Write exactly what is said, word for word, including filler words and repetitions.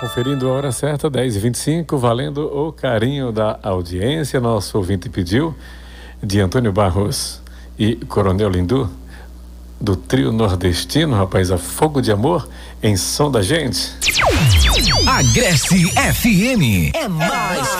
Conferindo a hora certa, dez e vinte e cinco, valendo o carinho da audiência. Nosso ouvinte pediu de Antônio Barros e Coronel Lindu, do trio nordestino, rapaz, a Fogo de Amor, em Som da Gente. Agreste F M é mais